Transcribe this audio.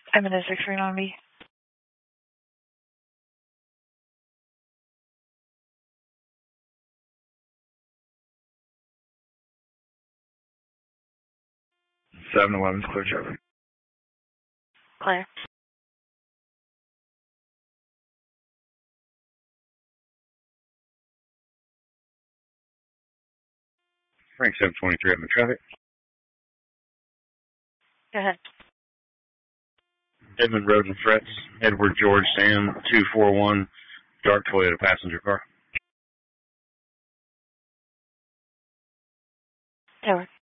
I'm in a 639B. Seven 7-Eleven's clear traffic. Clear. Frank 723 up in traffic. Go ahead. Edmund Road and Frets. Edward George Sam 241. Dark Toyota passenger car. Tower.